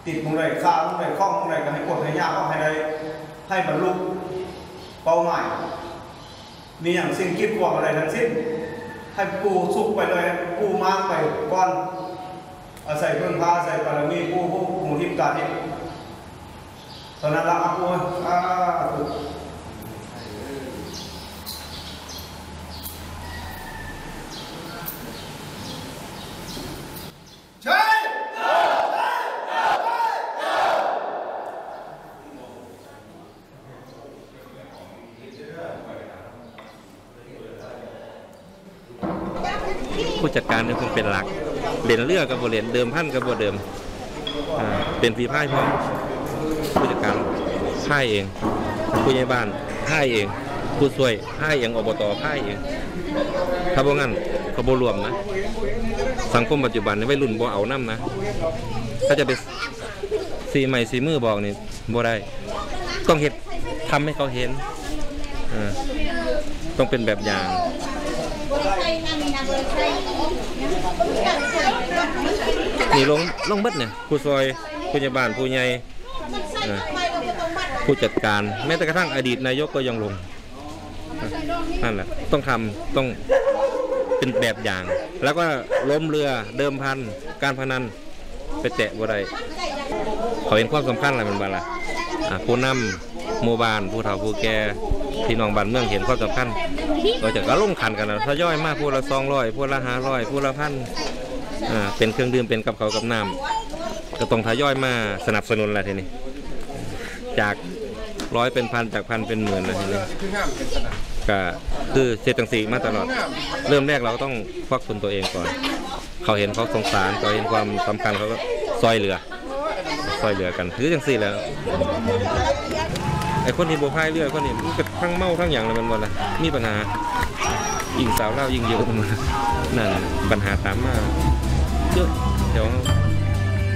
ติดมุงใดข้าวมุงใดคล้องมุงใดก็ให้กดให้ยากก็ให้ได้ให้บรรลุเป้าหมายมีอย่างสิ่งคิดกว่าอะไรทั้งสิ้นให้ปูสุกไปเลยปูมากไปก่อนอาศัยเพื่อนพาอาศัยบารมีปูผู้หมู่ทิพย์ตาทิพย์ตอนนั้นละปูผู้จัดการนี่คงเป็นหลักเรียนเรือกับโบเรียนเดิมพันกับโบเดิมเป็นฝีพายพ่อผู้จัดการพายเองผู้ใหญ่บ้านพายเองผู้ช่วยพายเองอบตพายเองถ้าบ่งั้นเขาบ่รวมนะสังคมปัจจุบันวัยรุ่นบ่เอาน้ำนะถ้าจะไปสีใหม่สีมือบอกนี่บ่ได้ต้องเฮ็ดทำให้เขาเห็นต้องเป็นแบบอย่างนี่ลงเบิดเนี่ยผู้ซอยผู้ใหญ่บ้านผู้ใหญ่ผู้จัดการแม้แต่กระทั่งอดีตนายกก็ยังลงนั่นแหละต้องทำต้องเป็นแบบอย่างแล้วก็ล้มเรือเดิมพันการพนันไปแตะบ่ได้เขาเห็นความสำคัญอะไรมันบ้างล่ะผู้นำหมู่บ้านผู้เฒ่าผู้แก่พี่น้องบ้านเมืองเห็นความสำคัญเราจะก็ลงขันกันนะทยอยมากผู้ละ200ผู้ละ500ผู้ละ1,000เป็นเครื่องดื่มเป็นกับเขากับน้ำก็ต้องทยอยมาสนับสนุนอะไรทีนี้จาก100เป็นพันจากพันเป็นหมื่นอะไรทีนี้ก็คือเศรษฐกิจมาตลอดเริ่มแรกเราก็ต้องควักทุนตัวเองก่อนเขาเห็นเขาสงสารเขาเห็นความสำคัญเขาก็ซอยเหลือกันคือจังสี่แล้วไอ้คนที่โบพายเรือคนนี้มันก็ทั้งเมาทั้งอย่างเลยมันวันละมีปัญหายิงสาวเล่ายิงเยอะมันนั่นปัญหาตามมาเยอะเดี๋ยว